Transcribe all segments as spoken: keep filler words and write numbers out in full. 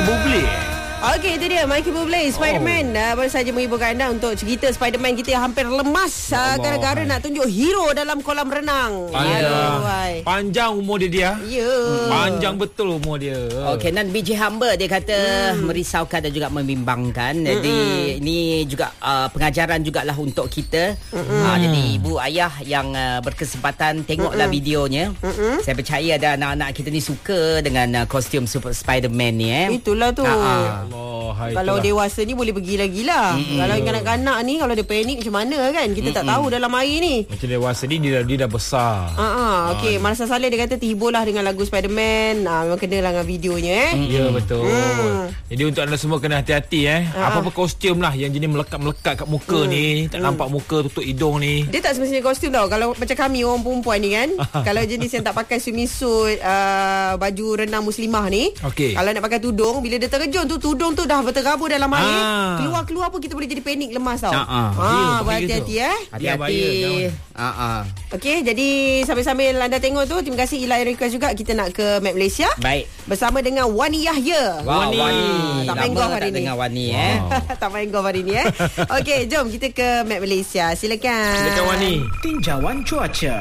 Bublé. Okey, itu dia Michael Bublé, Spider-Man. Oh. Uh, baru saja menghiburkan anda untuk cerita Spider-Man kita yang hampir lemas uh, gara-gara nak tunjuk hero dalam kolam renang. Panjang. Panjang umur dia dia. Ya. Yeah. Panjang betul umur dia. Okey, dan B J Humber dia kata hmm. merisaukan dan juga membimbangkan. Jadi hmm. ini juga uh, pengajaran jugalah untuk kita. Hmm. Uh, jadi ibu ayah yang uh, berkesempatan tengoklah hmm. videonya. Hmm. Saya percaya ada anak-anak kita ni suka dengan uh, kostum Super Spider-Man ni eh. Itulah tu. Uh-uh. Allah, kalau dewasa ni boleh bergila-gila. Mm-hmm. Kalau kanak-kanak ni kalau dia panik macam mana kan? Kita mm-hmm. tak tahu dalam air ni. Macam dewasa ni dia dah, dia dah besar. Ha ah, okey, Marsa Saleh dia kata terhiburlah dengan lagu Spider-Man. Ah, memang kenalah dengan videonya eh. Mm-hmm. Ya betul. Mm. Jadi untuk anda semua kena hati-hati eh. Ha-ha. Apa-apa kostum lah yang jenis melekat-melekat kat muka mm. ni, tak mm. nampak muka, tutup hidung ni. Dia tak semestinya kostum tau. Kalau macam kami orang perempuan ni kan, kalau jenis yang tak pakai swimming suit, uh, baju renang muslimah ni, okay. kalau nak pakai tudung, bila dia terjun tu tudung tu dah berterabur dalam air. Ah. Keluar-keluar pun kita boleh jadi panik, lemas tau. Ah, ah. Berhati-hati eh. Hati-hati. Ah, ah. Okey, jadi sambil-sambil anda tengok tu, terima kasih Ila request juga kita nak ke Map Malaysia. Baik. Bersama dengan Wani Yahya. Wow, Wani. Wani. Tak main golf hari ni. Dengan Wani wow. eh. Tak main golf hari ni eh. Okey, jom kita ke Map Malaysia. Silakan. Silakan Wani. Tinjauan cuaca.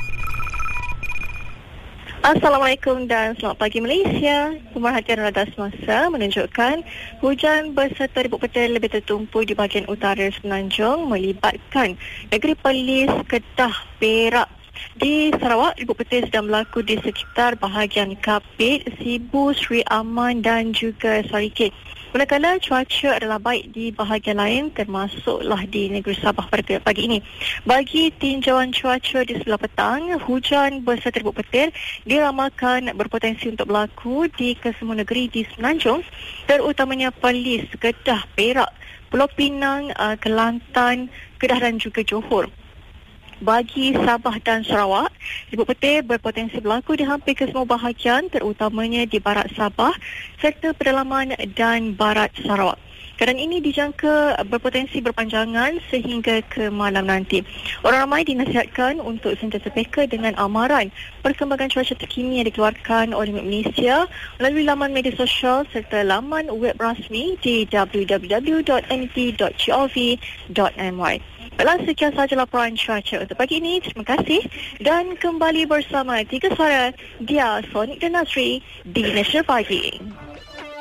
Assalamualaikum dan selamat pagi Malaysia. Pemerhatian radar semasa menunjukkan hujan berserta ribut petir lebih tertumpu di bahagian utara Semenanjung melibatkan negeri Perlis, Kedah, Perak. Di Sarawak, ribut petir sedang berlaku di sekitar bahagian Kapit, Sibu, Sri Aman dan juga Sarikit. Manakala cuaca adalah baik di bahagian lain termasuklah di negeri Sabah pada pagi ini. Bagi tinjauan cuaca di sebelah petang, hujan berserta ribut petir diramalkan berpotensi untuk berlaku di kesemua negeri di Semenanjung, terutamanya Perlis, Kedah, Perak, Pulau Pinang, Kelantan, Kedah dan juga Johor. Bagi Sabah dan Sarawak, ribut petir berpotensi berlaku di hampir kesemua bahagian, terutamanya di barat Sabah serta pedalaman dan barat Sarawak. Keadaan ini dijangka berpotensi berpanjangan sehingga ke malam nanti. Orang ramai dinasihatkan untuk sentiasa peka dengan amaran perkembangan cuaca terkini yang dikeluarkan oleh Malaysia melalui laman media sosial serta laman web rasmi di w w w dot m t dot gov dot m y. Baiklah, sekian sahaja laporan cuaca untuk pagi ini. Terima kasih dan kembali bersama Tiga Suara Dia, Sonik dan Nasri di National Pagi.